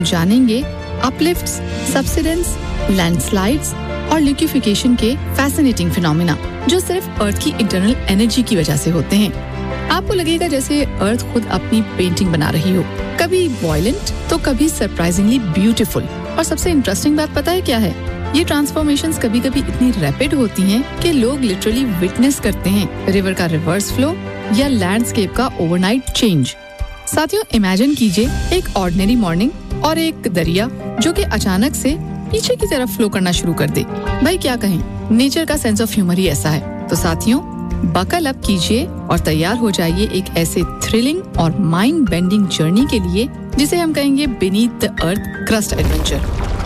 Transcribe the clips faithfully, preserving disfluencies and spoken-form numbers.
जानेंगे uplifts, subsidence, landslides और liquefaction के फैसिनेटिंग फिनोमेना जो सिर्फ अर्थ की इंटरनल एनर्जी की वजह से होते हैं। आपको लगेगा जैसे अर्थ खुद अपनी पेंटिंग बना रही हो, कभी वॉयलेंट तो कभी सरप्राइजिंगली ब्यूटीफुल। और सबसे इंटरेस्टिंग बात पता है क्या है? ये ट्रांसफॉर्मेशंस कभी-कभी इतनी रैपिड होती हैं कि लोग लिटरली विटनेस करते हैं रिवर का रिवर्स फ्लो या लैंडस्केप का ओवरनाइट चेंज। साथियों, इमेजिन कीजिए एक ऑर्डिनरी मॉर्निंग और एक दरिया जो कि अचानक से पीछे की तरफ फ्लो करना शुरू कर दे। भाई क्या कहें, नेचर का सेंस ऑफ ह्यूमर ही ऐसा है। तो साथियों, बकल अप कीजिए और तैयार हो जाइए एक ऐसे थ्रिलिंग और माइंड बेंडिंग जर्नी के लिए जिसे हम कहेंगे beneath the earth crust adventure.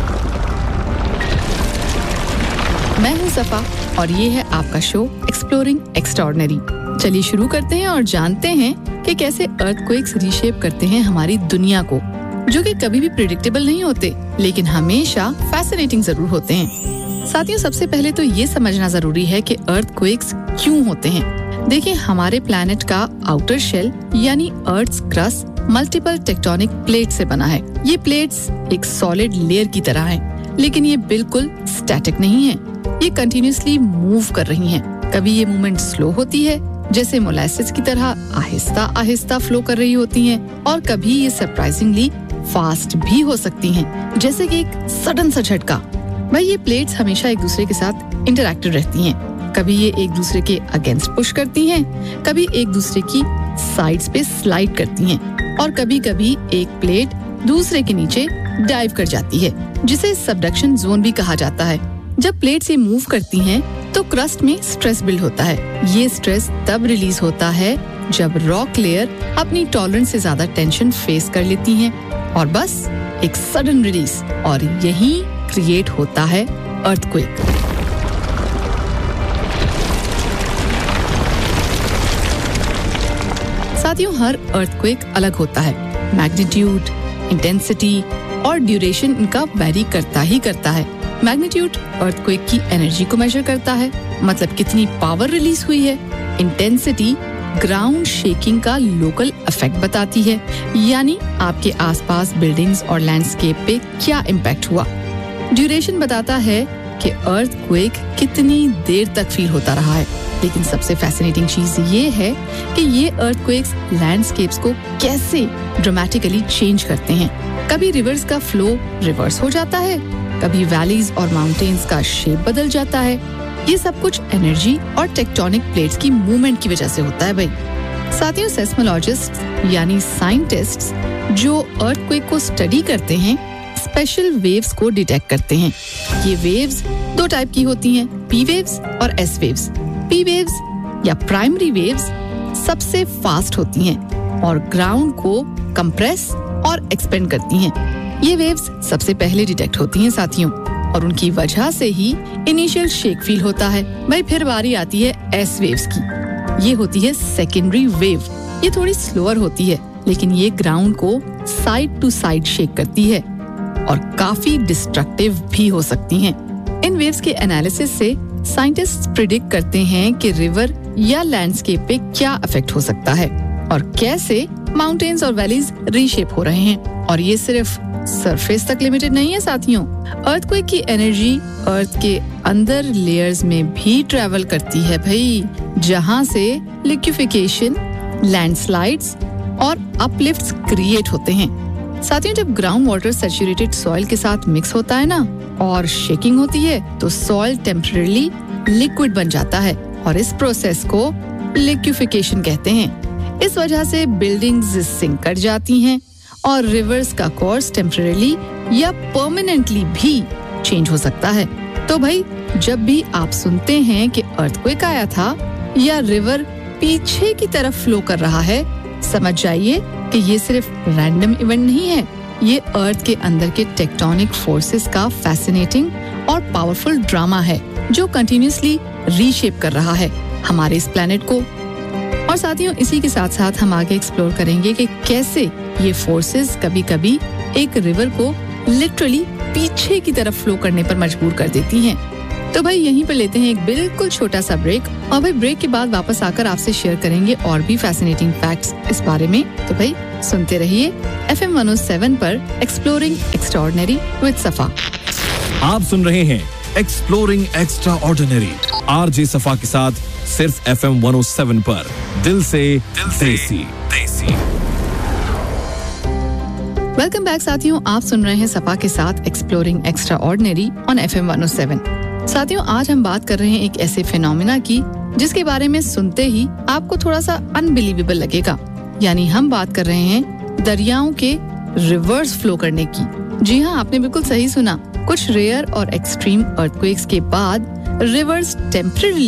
मैं हूं सफा और ये है आपका शो एक्सप्लोरिंग एक्स्ट्राऑर्डिनरी। चलिए शुरू करते हैं और जानते हैं कि कैसे अर्थक्वेक्स रीशेप करते हैं हमारी दुनिया को, जो कि कभी भी प्रेडिक्टेबल नहीं होते लेकिन हमेशा फैसिनेटिंग जरूर होते हैं। साथियों, सबसे पहले तो ये समझना जरूरी है कि अर्थक्वेक्स क्यों होते हैं। देखिए, हमारे प्लैनेट का आउटर शेल यानी earth's crust multiple tectonic plate से बना है। ये प्लेट्स एक सॉलिड लेयर की तरह हैं, लेकिन ये बिल्कुल स्टैटिक नहीं है। ये कंटिन्यूअसली मूव कर रही हैं। कभी ये मूवमेंट स्लो होती है, जैसे मोलासेस की तरह आहिस्ता आहिस्ता फ्लो कर रही होती हैं, और कभी ये सरप्राइजिंगली फास्ट भी हो सकती हैं, जैसे कि एक सडन सा झटका। भाई, ये प्लेट्स हमेशा एक दूसरे के साथ इंटरैक्टिव रहती हैं। कभी ये एक दूसरे के अगेंस्ट पुश करती हैं, कभी एक दूसरे की साइड्स पे स्लाइड करती हैं, और कभी कभी एक प्लेट दूसरे के नीचे डाइव कर जाती है, जिसे सबडक्शन जोन भी कहा जाता है। जब प्लेट्स ये मूव करती हैं, तो क्रस्ट में स्ट्रेस बिल्ड होता है। ये स्ट्रेस तब रिलीज होता है जब रॉक लेयर अपनी टॉलरेंस से ज्यादा टेंशन फेस कर लेती हैं, और बस एक सडन रिलीज, और यही क्रिएट होता है अर्थक्वेक। साथियों, हर अर्थक्वेक अलग होता है। मैग्नीट्यूड, इंटेंसिटी और ड्यूरेशन इनका वेरी करता ही करता है। मैग्नीट्यूड अर्थक्वेक की एनर्जी को मेजर करता है, मतलब कितनी पावर रिलीज हुई है। इंटेंसिटी ग्राउंड शेकिंग का लोकल इफेक्ट बताती है, यानी आपके आसपास बिल्डिंग्स और लैंडस्केप पे क्या इम्पैक्ट हुआ। ड्यूरेशन बताता है कि अर्थक्वेक कितनी देर तक फील होता रहा है। लेकिन सबसे फैसिनेटिंग चीज ये है कि ये अर्थक्वेक्स लैंडस्केप्स को कैसे ड्रामेटिकली चेंज करते हैं। कभी रिवर्स का फ्लो रिवर्स हो जाता है, कभी वैलीज और माउंटेन्स का शेप बदल जाता है। ये सब कुछ एनर्जी और टेक्टोनिक प्लेट्स की मूवमेंट की वजह से होता है। भाई साथियों, सेस्मोलॉजिस्ट्स यानी साइंटिस्ट्स जो अर्थक्वेक को स्टडी करते हैं, स्पेशल वेव्स को डिटेक्ट करते हैं। ये वेव्स दो टाइप की होती हैं, पी वेव्स और एस वेव्स। पी वेव्स या प्राइमरी वेव्स सबसे फास्ट होती हैं और ग्राउंड को कंप्रेस और एक्सपेंड करती हैं। ये वेव्स सबसे पहले डिटेक्ट होती हैं साथियों, और उनकी वजह से ही इनिशियल शेक फील होता है। भाई फिर बारी आती है एस वेव्स की। ये होती है सेकेंडरी वेव। ये थोड़ी स्लोअर होती है, लेकिन ये ग्राउंड को साइड टू साइड शेक करती है और काफी डिस्ट्रक्टिव भी हो सकती हैं। इन वेव्स के एनालिसिस से साइंटिस्ट्स प्रिडिक्ट करते हैं कि रिवर या लैंडस्केप पे क्या इफेक्ट हो सकता है और कैसे माउंटेन्स और वैलीज रीशेप हो रहे हैं। और ये सिर्फ सरफेस तक लिमिटेड नहीं है साथियों। अर्थक्वेक की एनर्जी अर्थ के अंदर लेयर्स में भी ट्रेवल करती है भाई, जहां से लिक्विफिकेशन, लैंडस्लाइड्स और अपलिफ्ट्स क्रिएट होते हैं। साथियों, जब ग्राउंड वाटर सैचुरेटेड सॉइल के साथ मिक्स होता है ना और शेकिंग होती है, तो सॉइल टेम्परेरी लिक्विड बन जाता है, और इस प्रोसेस को लिक्विफिकेशन कहते हैं। इस वजह से बिल्डिंग्स सिंक कर जाती हैं और रिवर्स का कोर्स टेम्परेरी या परमानेंटली भी चेंज हो सकता है। तो भाई, जब भी आप सुनते हैं कि अर्थक्वेक आया था या रिवर पीछे की तरफ फ्लो कर रहा है, समझ जाइए कि ये सिर्फ रैंडम इवेंट नहीं है। ये अर्थ के अंदर के टेक्टोनिक फोर्सेस का फैसिनेटिंग और पावरफुल ड्रामा है, जो कंटिन्यूअसली रीशेप कर रहा है हमारे इस प्लेनेट को। और साथियों, इसी के साथ साथ हम आगे एक्सप्लोर करेंगे कि कैसे ये फोर्सेस कभी-कभी एक रिवर को लिटरली पीछे की तरफ फ्लो करने पर मजबूर कर देती हैं। तो भाई यहीं पर लेते हैं एक बिल्कुल छोटा सा ब्रेक और भाई ब्रेक के बाद वापस आकर आपसे शेयर करेंगे और भी फैसिनेटिंग फैक्ट्स इस बारे में। तो भाई सुनते रहिए F M one O seven पर एक्सप्लोरिंग एक्स्ट्राऑर्डिनरी विद सफा। आप सुन रहे हैं एक्सप्लोरिंग एक्स्ट्राऑर्डिनरी आरजे सफा के साथ सिर्फ F M one O seven पर। दिल से दिल देसी देसी। वेलकम बैक साथियों, आप सुन रहे हैं सफा के साथ exploring extraordinary on F M one O seven. साथियों, आज हम बात कर रहे हैं एक ऐसे फिनोमेना की जिसके बारे में सुनते ही आपको थोड़ा सा अनबिलीवेबल लगेगा। यानी हम बात कर रहे हैं दरियाओं के रिवर्स फ्लो करने की। जी हाँ, आपने बिल्कुल सही सुना। कुछ रेयर और एक्सट्रीम अर्थक्वेक्स के बाद रिवर्स टेम्परेरी